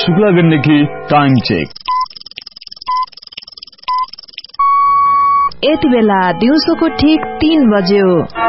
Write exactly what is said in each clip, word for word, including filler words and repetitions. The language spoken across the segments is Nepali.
Shukla Gandaki time check. यति बेला दिउँसोको ठीक तीन बज्यो।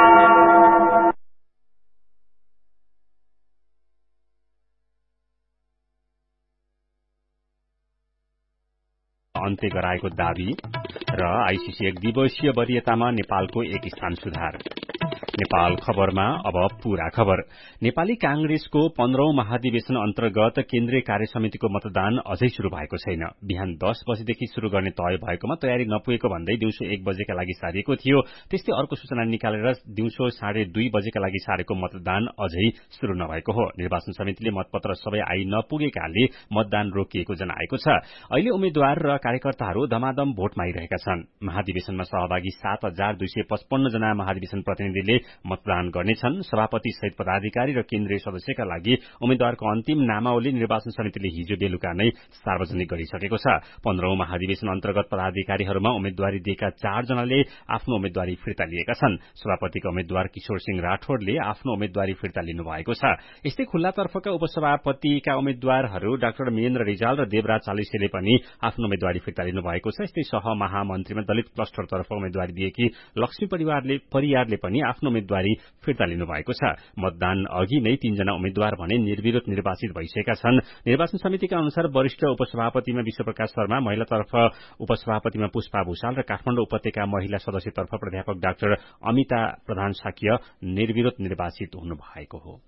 अन्त्य गराएको दावी र आईसीसी एक दिवसीय वरियतामा नेपालको एक स्थान सुधार। नेपाल खबरमा अब पूरा खबर। नेपाली कांग्रेसको पन्ध्रौं महाधिवेशन अन्तर्गत केन्द्रीय कार्य समितिको मतदान अझै शुरू भएको छैन। बिहान दस बजेदेखि शुरू गर्ने तय भएकोमा तयारी नपुगेको भन्दै दिउँसो एक बजेका लागि सारिएको थियो। त्यस्तै अर्को सूचना निकालेर दिउँसो साढे दुई बजेका लागि सारेको मतदान अझै शुरू नभएको हो। निर्वाचन समितिले मतपत्र सबै आई नपुगेकाले मतदान रोकिएको जनाएको छ। अहिले उम्मेद्वार र कार्यकर्ताहरू धमाधम भोट मागिरहेका छन्। महाधिवेशनमा सहभागी सात हजार दुई सय पचपन्न जना महाधिवेशन प्रतिनिधिले मतदान गर्नेछन्। सभापति सहित पदाधिकारी र केन्द्रीय सदस्यका लागि उम्मेद्वारको अन्तिम नामावली निर्वाचन समितिले हिजो बेलुका नै सार्वजनिक गरिसकेको छ। पन्ध्रौं महाधिवेशन अन्तर्गत पदाधिकारीहरूमा उम्मेद्वारी दिएका चार जनाले आफ्नो उम्मेद्वारी फिर्ता लिएका छन्। सभापतिका उम्मेद्वार किशोर सिंह राठौड़ले आफ्नो उम्मेद्वारी फिर्ता लिनु भएको छ। यस्तै खुल्लातर्फका उपसभापतिका उम्मेद्वारहरू डाक्टर महेन्द्र रिजाल र देवराज चालिसेले पनि आफ्नो उम्मेद्वारी फिर्ता लिनु भएको छ। यस्तै सह महामन्त्रीमा दलित क्लस्टरतर्फ उम्मेद्वारी दिएकी लक्ष्मी परिवारले परियारले पनि आफ्नो उम्मेद्वारी फिर्ता लिनु भएको छ। मतदान अघि नै तीनजना उम्मेद्वार भने निर्विरोध निर्वाचित भइसकेका छन्। निर्वाचन समितिका अनुसार वरिष्ठ उपसभापतिमा विश्वप्रकाश शर्मा, महिलातर्फ उपसभापतिमा पुष्पा भूषाल र काठमाडौँ उपत्यका महिला सदस्यतर्फ प्राध्यापक डाक्टर अमिता प्रधान साक्य निर्विरोध निर्वाचित हुनु भएको हो।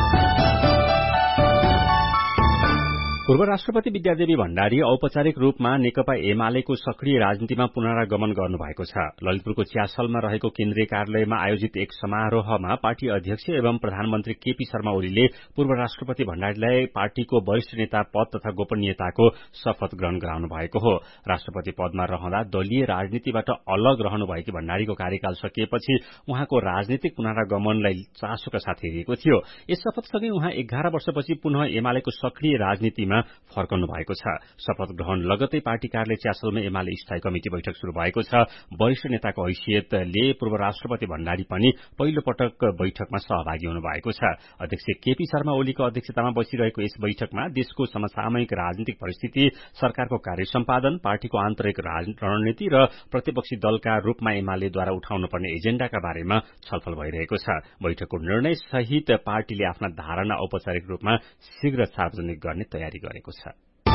पूर्व राष्ट्रपति विद्यादेवी भण्डारी औपचारिक रूपमा नेकपा एमालेको सक्रिय राजनीतिमा पुनरागमन गर्नुभएको छ। ललितपुरको च्यासलमा रहेको केन्द्रीय कार्यालयमा आयोजित एक समारोहमा पार्टी अध्यक्ष एवं प्रधानमन्त्री केपी शर्मा ओलीले पूर्व राष्ट्रपति भण्डारीलाई पार्टीको वरिष्ठ नेता पद तथा गोपनीयताको शपथ ग्रहण गराउनु भएको हो। राष्ट्रपति पदमा रहँदा दलीय राजनीतिबाट अलग रहनुभएकी भण्डारीको कार्यकाल सकिएपछि उहाँको राजनीतिक पुनरागमनलाई चासोका साथ हेरिएको थियो। यस शपथसँगै उहाँ एघार वर्षपछि पुनः एमालेको सक्रिय राजनीतिमा फर्कनु भएको छ। शपथ ग्रहण लगतै पार्टी कार्यालय च्यासलमा एमाले स्थायी कमिटी बैठक शुरू भएको छ। वरिष्ठ नेताको हैसियतले पूर्व राष्ट्रपति भण्डारी पनि पहिलो पटक बैठकमा सहभागी हुनु भएको छ। अध्यक्ष केपी शर्मा ओलीको अध्यक्षतामा बसिरहेको यस बैठकमा देशको समसामयिक राजनीतिक परिस्थिति, सरकारको कार्य सम्पादन, पार्टीको आन्तरिक रणनीति र प्रतिपक्षी दलका रूपमा एमालेद्वारा उठाउनुपर्ने एजेण्डाका बारेमा छलफल भइरहेको छ। बैठकको निर्णय सहित पार्टीले आफ्ना धारणा औपचारिक रूपमा शीघ्र सार्वजनिक गर्ने तयारी गरेको छ।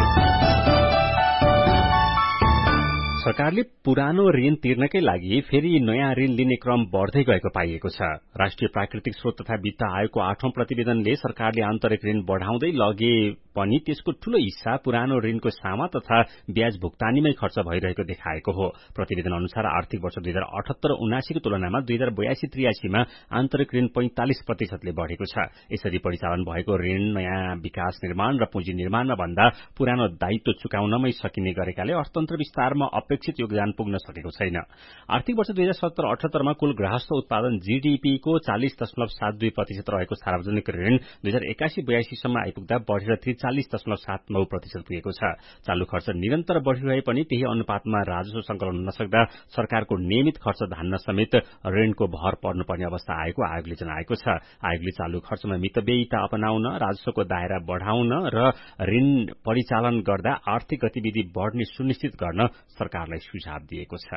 सरकारले पुरानो ऋण तिर्नकै लागि फेरि नयाँ ऋण लिने क्रम बढ़दै गएको पाइएको छ। राष्ट्रिय प्राकृतिक स्रोत तथा वित्त आयोगको आठौं प्रतिवेदनले सरकारले आन्तरिक ऋण बढ़ाउँदै लगे पनि त्यसको ठूलो हिस्सा पुरानो ऋणको सामा तथा ब्याज भुक्तानीमै खर्च भइरहेको देखाएको हो। प्रतिवेदन अनुसार आर्थिक वर्ष दुई हजार अठहत्तर उनासीको तुलनामा दुई हजार बयासी त्रियासीमा आन्तरिक ऋण पैंतालिस प्रतिशतले बढ़ेको छ। यसरी परिचालन भएको ऋण नयाँ विकास निर्माण र पुँजी निर्माणमा भन्दा पुरानो दायित्व चुकाउनमै सकिने गरेकाले अर्थतन्त्र विस्तारमा अपेक्षित योगदान पुग्न सकेको छैन। आर्थिक वर्ष दुई हजार सत्तर अठहत्तरमा कुल गृहस्थ उत्पादन जीडीपी को चालिस दशमलव सात दुई प्रतिशत रहेको सार्वजनिक ऋण दुई हजार एकासी बयासीसम्म आइपुग्दा बढ़ेर त्रिचालिस दशमलव सात नौ प्रतिशत पुगेको छ। चालू खर्च निरन्तर बढ़िरहे पनि त्यही अनुपातमा राजस्व संकलन हुन नसक्दा सरकारको नियमित खर्च धान्न समेत ऋणको भर पर्नुपर्ने अवस्था आएको आयोगले जनाएको छ। आयोगले चालू खर्चमा मितव्ययिता अपनाउन, राजस्वको दायरा बढ़ाउन र ऋण परिचालन गर्दा आर्थिक गतिविधि बढ़ने सुनिश्चित गर्न सरकारलाई सुझाव दिएको छ।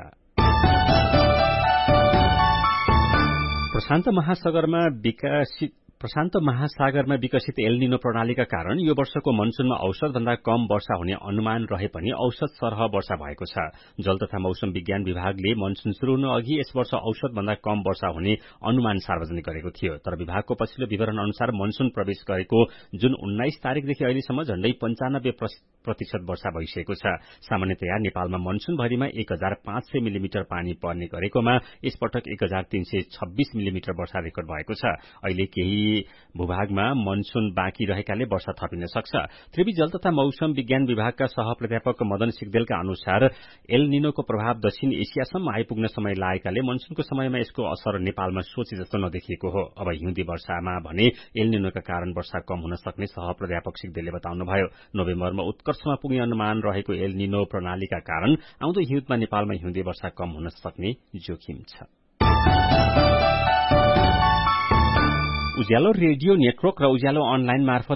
प्रशान्त महासागरमा विकसित प्रशान्त महासागरमा विकसित एल निनो प्रणालीका कारण यो वर्षको मनसूनमा औसत भन्दा कम वर्षा हुने अनुमान रहे पनि औसत सरह वर्षा भएको छ। जल तथा मौसम विज्ञान विभागले मनसून शुरू हुनु अघि यस वर्ष औसत भन्दा कम वर्षा हुने अनुमान सार्वजनिक गरेको थियो। तर विभागको पछिल्लो विवरण अनुसार मनसून प्रवेश गरेको जुन उन्नाइस तारिकदेखि अहिलेसम्म झण्डै पञ्चानब्बे प्रतिशत वर्षा भइसकेको छ। सामान्यतया नेपालमा मनसूनभरिमा एक हजार पाँच सय मिलिमिटर पानी पर्ने गरेकोमा यसपटक एक हजार तीन सय छब्बीस मिलिमिटर वर्षा रेकर्ड भएको छ। अहिले केही भूभागमा मनसून बाँकी रहेकाले वर्षा थपिन सक्छ। त्रिवी जल तथा मौसम विज्ञान विभागका सह प्राध्यापक मदन सिग्देलका अनुसार एल निनोको प्रभाव दक्षिण एसियासम्म आइपुग्न समय लागेकाले मनसूनको समयमा यसको असर नेपालमा सोचे जस्तो नदेखिएको हो। अब हिउँदे वर्षामा भने एल निनोका कारण वर्षा कम हुन सक्ने सह प्राध्यापक सिग्देलले बताउनुभयो। नोभेम्बरमा उत्कर्षमा पुग्ने अनुमान रहेको एल निनो प्रणालीका कारण आउँदो हिउँदमा नेपालमा हिउँदे वर्षा कम हुन सक्ने जोखिम छ। उज्यालो रेडियो नेटवर्क र उज्यालो अनलाइन मार्फत